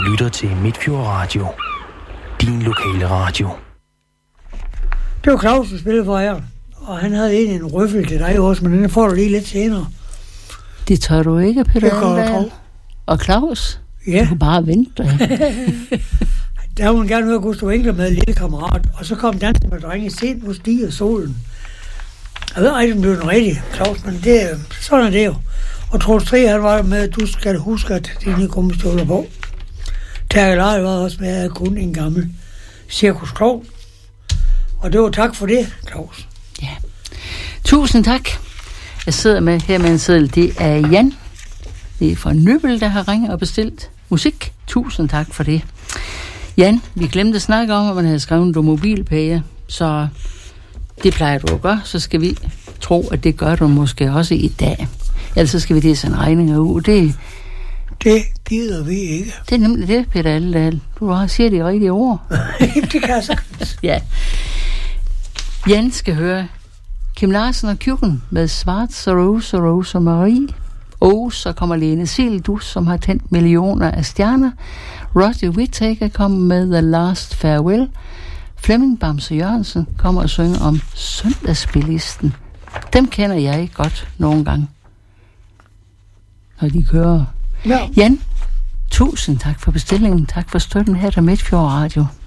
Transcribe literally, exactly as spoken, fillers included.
lytter til Midtfjord Radio. Din lokale radio. Det var Claus, der spillede for jer. Og han havde egentlig en røffel til dig også, men den får du lige lidt senere. Det tør du ikke, Peter. Det kan jeg tro. Og Claus? Ja. Du kan bare vente. Der ville man gerne høre Gustav Engler med Lille Kammerat. Og så kom Dansen med Drenge sent på Stig og Solen. Jeg ved ikke, om det var den rigtige, Claus, men det, sådan er det jo. Og Troels tre, han var med, at du skal huske, at dine gummistøvler på. Terkel Arl var også med, at kun en gammel cirkusklovn. Og det var tak for det, Claus. Ja. Tusind tak. Jeg sidder med her med en seddel. Det er Jan. Det er fra Nøbbel, der har ringet og bestilt musik. Tusind tak for det. Jan, vi glemte at snakke om, at man havde skrevet en mobilpage, så det plejer du at gøre. Så skal vi tro, at det gør du måske også i dag. Ellers så skal vi det sende regninger ud. Det, det gider vi ikke. Det er nemlig det, Peter Alledal. Du har siger de rigtige ord. Det kan jeg sagtens. Ja. Jan skal høre Kim Larsen og Kjurken med Svarts og Rose og Rose og Marie. Og så kommer Lene Sildus, som har tændt millioner af stjerner. Roger Whittaker kommer med The Last Farewell. Flemming Bamse Jørgensen kommer og synger om Søndagsbilisten. Dem kender jeg godt nogle gange, når de kører. Ja. Jan, tusind tak for bestillingen. Tak for støtten her til Midtfjord Radio.